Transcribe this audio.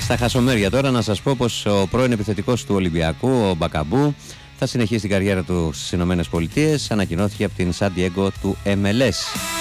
Στα χασομέρια τώρα να σας πω πως ο πρώην επιθετικός του Ολυμπιακού, ο Μπακαμπού, θα συνεχίσει την καριέρα του στις ΗΠΑ, ανακοινώθηκε από την San Diego του MLS.